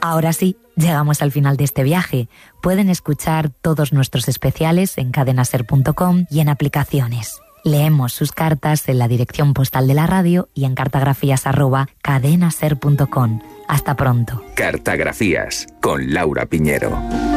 Ahora sí, llegamos al final de este viaje. Pueden escuchar todos nuestros especiales en cadenaser.com y en aplicaciones. Leemos sus cartas en la dirección postal de la radio y en cartagrafías@cadenaser.com. Hasta pronto. Cartagrafías con Laura Piñero.